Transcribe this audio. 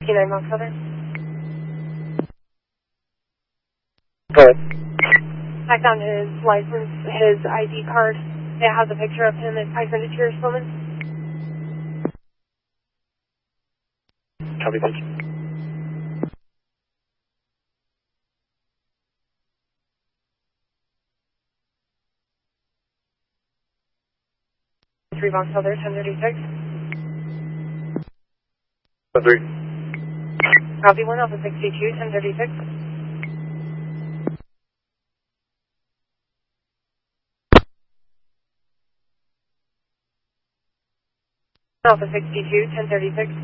K9 Mount Southern. Go ahead. I found his license, his ID card. It has a picture of him. I sent it to your Sloman. Copy, thank you. Three Mount Southern, 1036. 3. Copy 1, Alpha 62, 1036. Alpha 62, 1036.